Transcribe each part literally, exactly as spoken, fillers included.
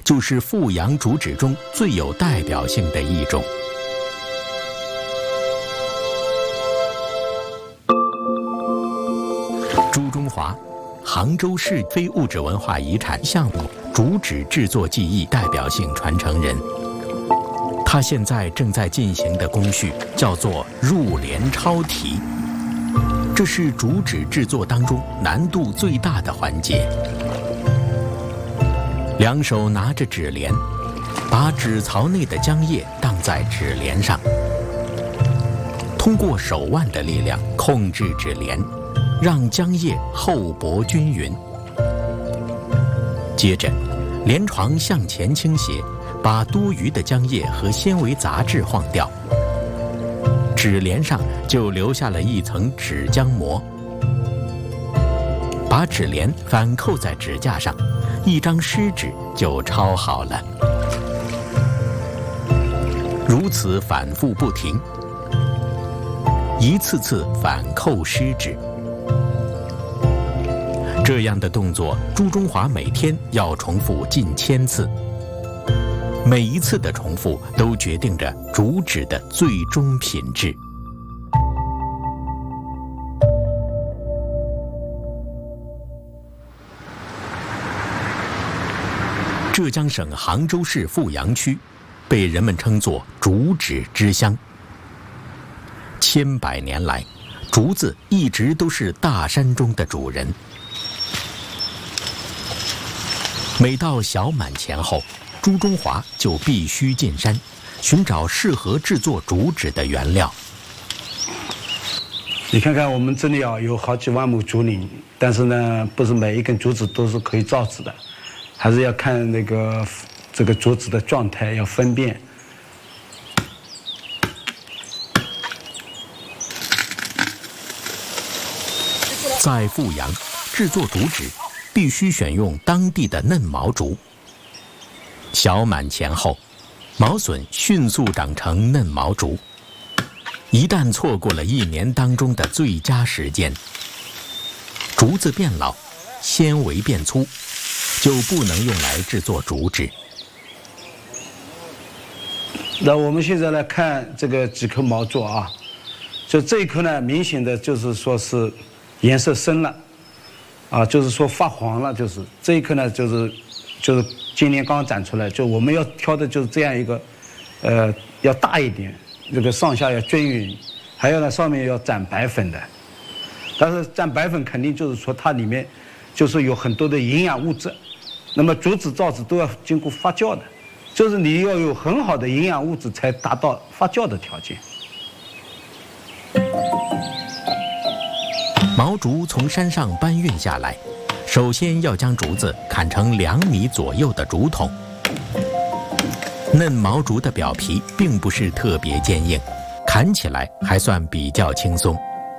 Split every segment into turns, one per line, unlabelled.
就是富阳竹脂中最有代表性的一种。朱中华，杭州市非物质文化遗产项目竹脂制作技艺代表性传承人。他现在正在进行的工序叫做入帘抄题，这是竹脂制作当中难度最大的环节。两手拿着纸帘，把纸槽内的浆液荡在纸帘上，通过手腕的力量控制纸帘，让浆液厚薄均匀。接着，帘床向前倾斜，把多余的浆液和纤维杂质晃掉，纸帘上就留下了一层纸浆膜。把纸帘反扣在纸架上，一张湿纸就抄好了。如此反复不停，一次次反扣湿纸。这样的动作，朱中华每天要重复近千次。每一次的重复都决定着竹脂的最终品质。浙江省杭州市富阳区被人们称作竹脂之乡。千百年来，竹子一直都是大山中的主人。每到小满前后，朱中华就必须进山，寻找适合制作竹脂的原料。
你看看我们这里啊，有好几万亩竹林，但是呢，不是每一根竹子都是可以造纸的，还是要看那个这个竹子的状态，要分辨。
在富阳，制作竹脂必须选用当地的嫩毛竹。小满前后，毛笋迅速长成嫩毛竹。一旦错过了一年当中的最佳时间，竹子变老，纤维变粗，就不能用来制作竹脂。
那我们现在来看这个几棵毛竹啊，就这一棵呢，明显的就是说是颜色深了，啊，就是说发黄了，就是这一棵呢，就是就是今年刚长出来，就我们要挑的就是这样一个，呃，要大一点。这个上下要均匀，还有呢上面要沾白粉的，但是沾白粉肯定就是说它里面就是有很多的营养物质，那么竹子造纸都要经过发酵的，就是你要有很好的营养物质才达到发酵的条件。
毛竹从山上搬运下来，首先要将竹子砍成两米左右的竹筒。嫩毛竹的表皮并不是特别坚硬，砍起来还算比较轻松。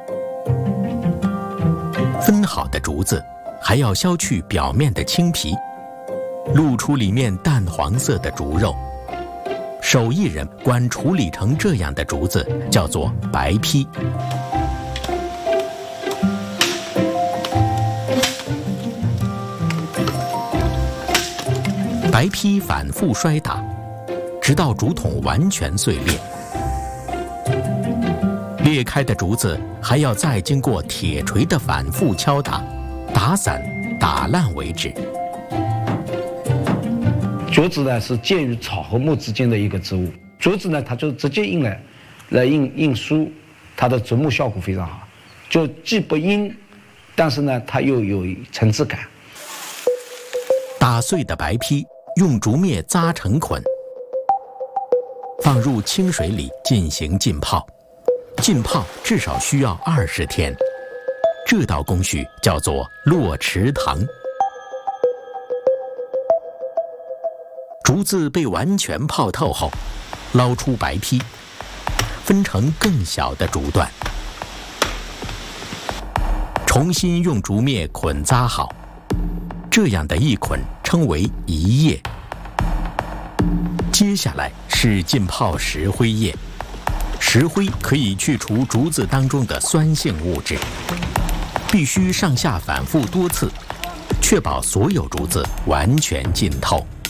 分好的竹子还要削去表面的青皮，露出里面淡黄色的竹肉。手艺人管处理成这样的竹子叫做白坯。白坯反复摔打，直到竹筒完全碎裂。裂开的竹子还要再经过铁锤的反复敲打，打散、打烂为止。
竹子呢是介于草和木之间的一个植物，竹子呢它就直接印来来印印书，它的竹木效果非常好，就既不阴，但是呢它又有层次感。
打碎的白坯用竹篾扎成捆，放入清水里进行浸泡，浸泡至少需要二十天。这道工序叫做落池塘。竹子被完全泡透后，捞出白坯，分成更小的竹段，重新用竹篾捆扎好。这样的一捆称为一叶。接下来是浸泡石灰液，石灰可以去除竹子当中的酸性物质，必须上下反复多次，确保所有竹子完全浸透。